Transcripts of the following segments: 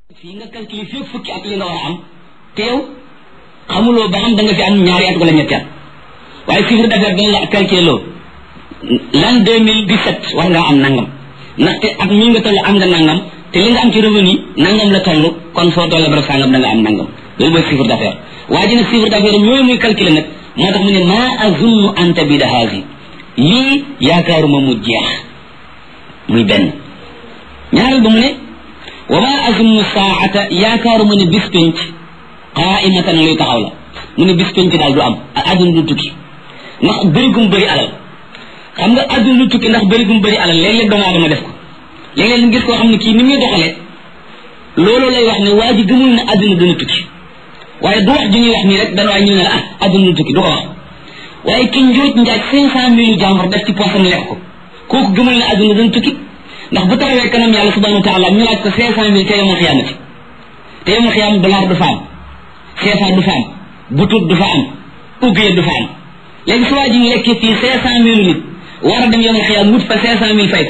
fii nga calculé fii fukki at li nga war a am te yow xamuloo ba xam da nga fi am ñaari at wala ñetti at waaye chiffre d'affaires dañ la calculé loo l'an 2017 war ngaa am nangam ndaxte at mi nga toll am nga nangam te li nga am ci revenu nangam la toll kon foo toll ba sangam da nga am nangam loolu mooy chiffre d'affaires waa ji nag chiffre d'affaires yooyu muy calculé nag moo tax mu ne maa azunnu an tabida haasi lii yaakaaruma mu jeex muy benn ñaareel ba mu ne wa maa azunnu saata yaakaaruma ne bis penc qaa'imatan luy taxaw la mu ne bis penc daal du am adduna du tukki ndax bëri gum bëri alal xam nga adduna du tukki ndax bëri gum bëri alal léeg-léeg doomu aadama def ko léeg-léeg nga gis koo xam ne kii ni muy doxalee loolu lay wax ne waa ji gëmul ne adduna dana tukki waaye du wax ju ñuy wax nii rek dana waay ñu ne la adduna du tukki du ko wax waaye ki njuuj njaaj 500 000 jàmbur def ci poosam lekk ko kooku gëmul ne adduna dana tukki ndax bu taxawee kanam yàlla subhanahu wa taala ñu laaj ko 500 000 te yawmal xiyaamati te yawmal xiyaam dollar du fa am CFA du fa am butut du fa am uggee du fa am léegi su waa ji ñu lekkee fii 500 000 nit war a dem yawmal xiyaam wut fa 500 000 fay ko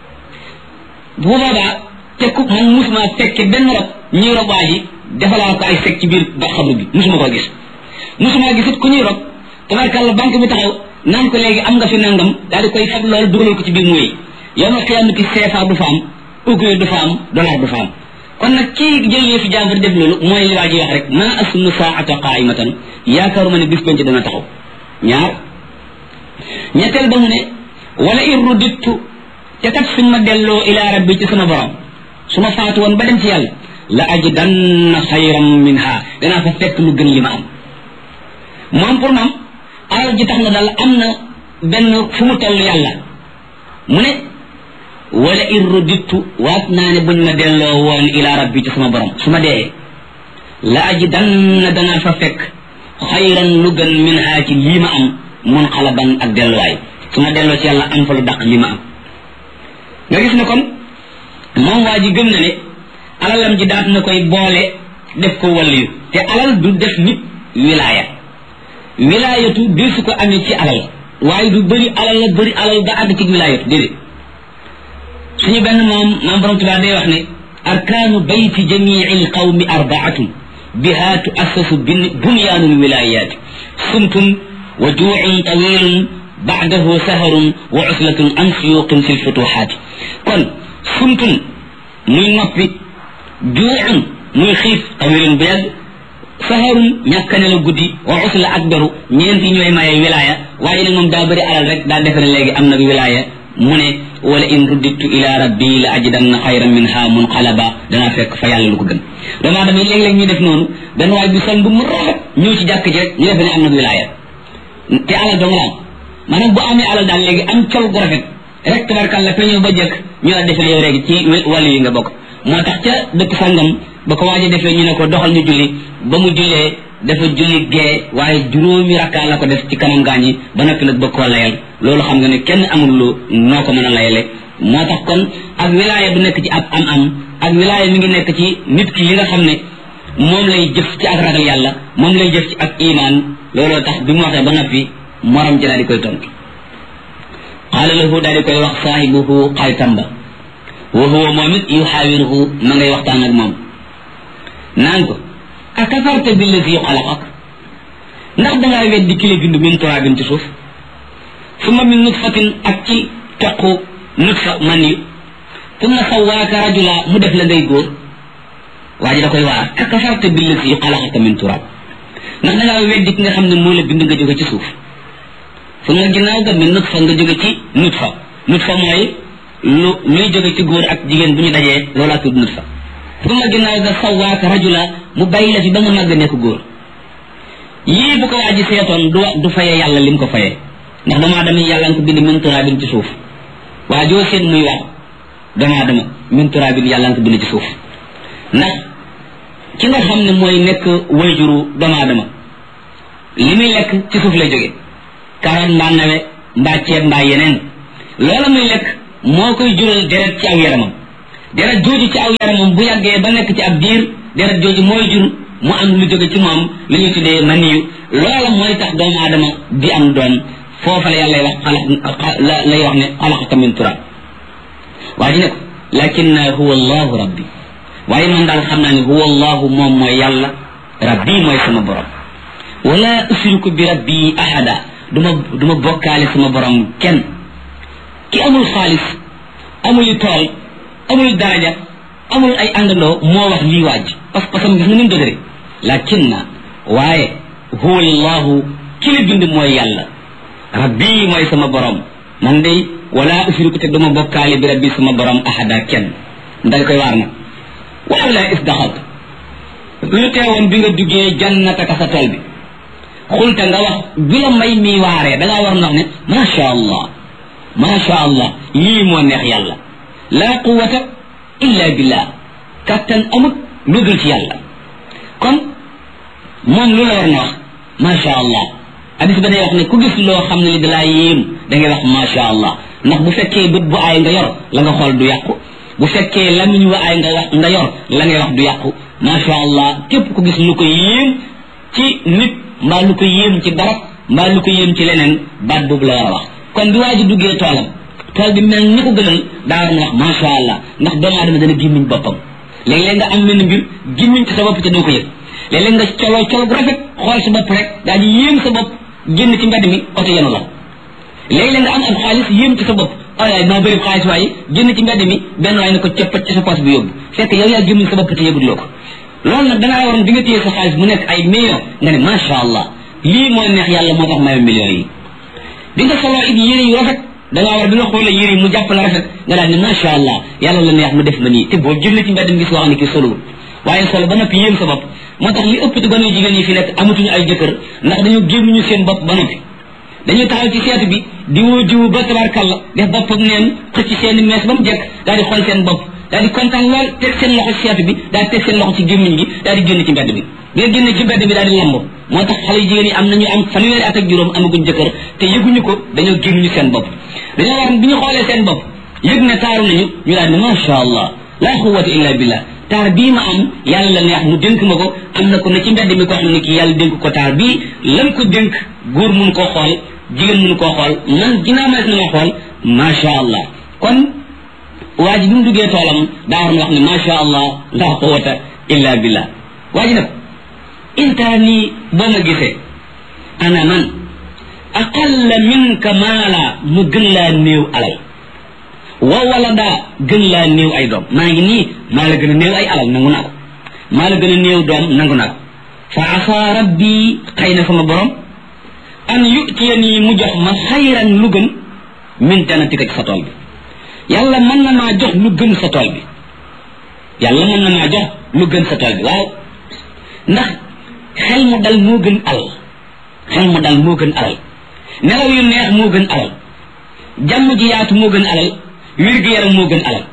bu boobaa te ku man musuma fekke benn rob ñuy rob waa ji defalaa ko ay sec ci biir ba xabru bi musuma koo gis musuma gis it ku ñuy rob tabarkàlla banque bi taxaw naan ko léegi am nga fi nangam daal di koy fab loolu dugalal ko ci biir mooy yawmal xiyaamati CFA du fa am uggee du fa am dollar du fa am kon nag kii jël yëfi jàmbur def loolu mooy li waa ji wax rek ma asunu saata qaimatan yaakaaruma ne bis penc dana taxaw ñaar ñetteel ba mu ne wala in rudittu te kat suñ ma delloo ila rabbi ci sama borom su ma faatu woon ba dem ci yàlla la ajidanna xayran minha danaa fa fekk lu gën li ma am moom pour moom alal ji tax na daal am na benn fu mu toll yàlla mu ne wala in rudittu waat naa ne buñ ma delloo woon ila rabbi ci sama borom su ma dee la ajidanna danaa fa fekk xayran lu gën min haa ci lii ma am munqalaban ak delluwaay su ma delloo ci yàlla am fa lu daq li ma am nga gis ne kon moom waa ji gëm na ne alalam ji daat na koy boole def ko waliyu te alal du def nit wilaaya wilaayatu du su ko amee ci alal waaye du bëri alal la bëri alal ba àgg ci wilaayatu déedéet suñu benn maam borom Tuubaa day wax ne arkaanu bayti jamii alqawmi arbaatun biha tuassasu bunyaanu lwilayaati sumtun wa juucun tawilun baadahu saharun wa uslatun an suyuqin fi lfutuxaati kon sumtun muy noppi juucun muy xiif tawilun bu yàgg saharun ñàkkane la guddi wa usla ak beru ñeenti ñooy maye wilaaya waaye nag moom daa bëri alal rek daa defe ne léegi am nag wilaaya mu ne wala in ruddittu ila rabbi la ajidanna xayran minha munqalaba danaa fekk fa yàlla lu ko gën doomu aadama yi léeg-léeg ñu def noonu benn waay bi sol bu mu rafet ñëw ci jàkk ji rek ñu defe ne am nag wilaaya te alal dong la am maanaam bu amee alal daal léegi am col gu rafet rek tabarkàlla fa ñëw ba jëkk ñu la defe ne yow léegi ci wàllu yi nga bokk moo tax ca dëkk sàngam ba ko waaje defee ñu ne ko doxal ñu julli ba mu jullee dafa julli gee waaye juróomi rakkaa la ko def ci kanam gaañ yi ba noppi nag bëgg koo layal loolu xam nga ne kenn amul lu noo ko mën a layale moo tax kon ak wilaaya du nekk ci ab am-am ak wilaaya mi ngi nekk ci nit ki li nga xam ne moom lay jëf ci ak ragal yàlla moom lay jëf ci ak iman looloo tax bi mu waxee ba noppi morom ji daal di koy tontu qaala lahu daal di koy wax saahibuhu xaytam ba wa huwa moom it yuxaawiruhu ma ngay waxtaan ak moom naan ko akafarta billazi xalaqak ndax dangaa weddi ki la bind min turaabin ci suuf summa min nutfatin ak ci toqu nutfa man yu summa sawaaka rajula mu def la ngay góor waa ji da koy waar akafarta billazi xalaqaka min turaab ndax dangaa weddi ki nga xam ne moo la bind nga jóge ci suuf summa ginnaaw ga min nutfa nga jóge ci nutfa mooy luy jóge ci góor ak jigéen bu ñu dajee loolaa tudd nutfa summa ginnaaw ga sawaaka rajula mu bàyyi la fi ba nga màgg nekk góor yii bu ko waa ji seetoon du faye yàlla lim ko faye ndax doomu aadama yàlla nga ko bind min turaabin ci suuf waa joo seen muy wax doomu aadama min turaabin yàlla nga ko bind ci suuf ndax ki nga xam ne mooy nekk wayjuru doomu aadama li muy lekk ci suuf lay jóge karoot mbaa nawe mbaa ceeb mbaa yeneen loola muy lekk moo koy jural deret ci aw yaramam deret jooju ci aw yaramam bu yàggee ba nekk ci ab diir deret jooju mooy jur mu am lu jóge ci moom li ñuy tuddee maniyu loola mooy tax doomu aadama di am doom foofa la yàlla wax lay wax ne xalaqaka min turab waa ji ne ko lakinna huwa allahu rabbi waaye man daal xam naa ne huwa allahu moom mooy yàlla rabbi mooy sama borom wala usriku bi rabbi ahada duma bokkaale sama borom kenn ki amul xaalis amul tool amul daraja amul ay àndandoo moo wax lii waaj pas-pasam gis nga ni mu dëgëre lakin na waaye huwa allahu ki la bind mooy yàlla rabbi mooy sama borom man day wala usriku te duma bokkaale bi rabbi sama borom ahada kenn dal koy waar nag waaw la isdaxat lu teewoon bi nga duggee jannataka sa tool bi xulta nga wax bi la may mi waaree dangaa war na wax ne masha allah lii moo neex yàlla la quwwata illa billah kattan amut lu dul ci yàlla kon moom lu la war na wax masha allah hadis ba day wax ne ku gis loo xam ne li dalaa yéem da ngay wax masha allah ndax bu fekkee bët bu aay nga yor la nga xool du yàqu bu fekkee lamiñ wa aay nga yor la ngay wax du yàqu masha allah képp ku gis lu ko yéem ci nit mbaa lu ko yéem ci dara mbaa lu ko yéem ci leneen baat boobu la war a wax kon bi waa ji duggee toolam tool bi mel ni ko gënal daa war na wax masha allah ndax doomu aadama dana gémmiñ boppam léeg-léeg nga am benn mbir gémmiñ ci sa bopp te doo ko yëg léeg-léeg nga colo bu rafet xool sa bopp rek daal di yéem sa bopp génn ci mbedd mi oto yenu la léeg-léeg nga am ab xaalis yéem ci sa bopp ay maa bëri xaalis waaye génn ci mbedd mi benn waay ne ko cëppat ci sa poche bi yóbbu fekk yow yaa gémmiñ sa bopp te yëguloo ko loolu nag dangaa waroon bi nga téye sa xaalis mu nekk ay millions nga ne masha allah lii mooy neex yàlla moo tax maye millions yi bi nga soloo it yére yu rafet dangaa war bi nga xoolee yére yi mu jàpp la rafet nga daal ne masha allah yàlla la neex mu def ma nii te boo génn ci mbedd mi gis wax ne kii solowul waaye solo ba noppi yéem sa bopp moo tax li ëpp ci gone jigéen yi fi nekk amatuñu ay jëkkër ndax dañu gémmiñu seen bopp ba noppi dañuy taxaw ci seetu bi di woo jiwu ba tabarkalla def boppam neen xëcc seeni mees ba mu jekk daal di xool seen bopp daal di kontaan lool teg seen loxo ci seetu bi daal di teg seen loxo ci gémmiñ gi daal di génn ci mbedd bi nga génn ci mbedd bi daal di lamb moo tax xale yu jigéen yi am nañu am fanweeri at ak juróom amaguñ jëkkër te yëguñu ko dañoo gémmiñu seen bopp dañoo war bi ñu xoolee seen bopp yëg ne taaru nañu ñu daal ne masha allah la quwwata illa billah taar bii ma am yàlla la neex mu dénk ma ko am na ko ne ci mbedd mi ko xam ne kii yàlla dénk ko taar bii lan ko dénk góor mun koo xool jigéen mun koo xool man ginnaaw ma na ma xool masha allah kon waa ji bi mu duggee toolam daa war na wax ne masha allah la quwwata illa billah waa ji nag intaa nii boo ma gisee ana man aqalla minka maala mu gën laa néew alal wa wala daa gën laa néew ay doom maa ngi nii maa la gën a néew ay alal nangu naa ko maa la gën a néew doom nangu naa ko fa asa rabbi xëy na sama borom an yutiyanii mu jox ma xayran lu gën min jannatika ci sa tool bi yàlla mën na maa jox lu gën sa tool bi yàlla mën na maa jox lu gën sa tool bi waaw ndax xel mu dal moo gën alal xel mu dal moo gën alal nelaw yu neex moo gën alal jàmm ji yaatu moo gën alal wér-gu-yaram moo gën alal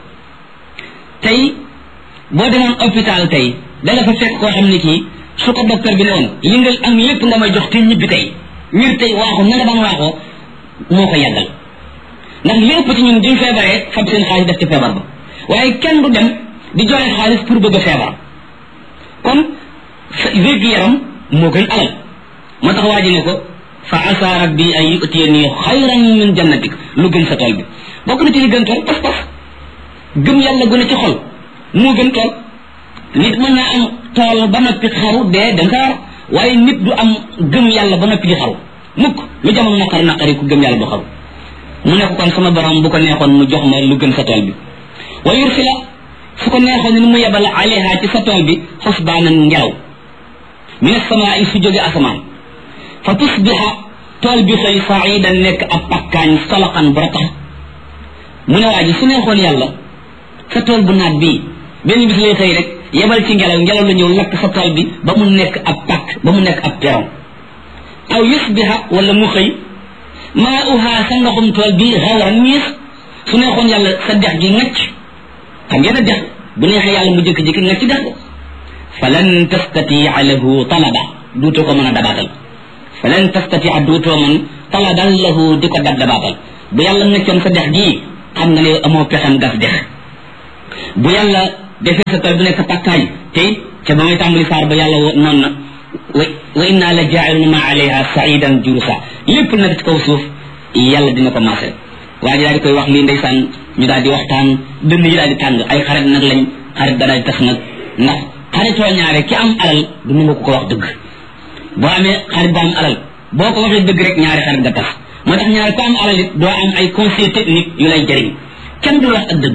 tey boo demoon hôpital tey danga fa fekk koo xam ne kii su ko docteur bi ne woon li nga am lépp nga may jox te ñibbi tey wér tey waaxu na nga daan waaxoo moo ko yàggal ndax li ëpp ci ñun duñ feebaree fab seen xaalis def ci feebar ba waaye kenn du dem di joxe xaalis pour bëgg a feebar kon wér-gu-yaram moo gën alal moo tax waa ji ne ko fa asa rabbi an yutiyani xayran min jannatik lu gën sa tool bi bokk na ci li gën tool pas-pas gëm yàlla gën a ci xol moo gën tool nit mën naa am tool ba noppi xaru dee da nga war waaye nit du am gëm yàlla ba noppi di xaru mukk lu jamono naqari ku gëm yàlla du xaru mu ne ko kon sama borom bu ko neexoon mu jox ma lu gën sa tool bi wa yursila su ko neexoon ni mu yebal alayha ci sa tool bi xusbaanan ngelaw min as-samaa su jóge asamaan fa tusbiha tool bi xëy saidan nekk ab pakkaañ soloxan bu ratax mu ne waa ji su neexoon yàlla sa tool bu naat bii benn bis lay xëy rek yebal ci ngelaw la ñëw lakk sa tool bi ba mu nekk ab pakk ba mu nekk ab peron aw yusbiha wala mu xëy maa uhaa sa ndoxum tool bi xawran miis su neexoon yàlla sa dex gi ngacc xam ngeen a dex bu neexee yàlla mu jëkk-jëkk ngacc dex ko falan tastatia lahu talaba duutoo ko mën a dabaatal falan tastatia duutoo mën talaban lahu di ko dabaatal bu yàlla ngaccoon sa dex gii xam nga ne amoo pexem gas dex bu yàlla defee sa tool bu nekk pakkaay te ca ba may tàmbali saar ba yàlla noonu na wa inna la jaa'iluna ma alayha sa'idan jurusa lépp nag ci kaw suuf yàlla dina ko maasal waa ji daal di koy wax lii ndeysaan ñu daal di waxtaan dënn yi daal di tàng ay xarit nag lañ xarit dana tas nag ndax xaritoo ñaare ki am alal du nangu ko wax dëgg boo amee xarit bu am alal boo ko waxee dëgg rek ñaari xarit nga tas moo tax ñaare ku am alal it doo am ay conseil technique yu lay jëriñ kenn du wax ak dëgg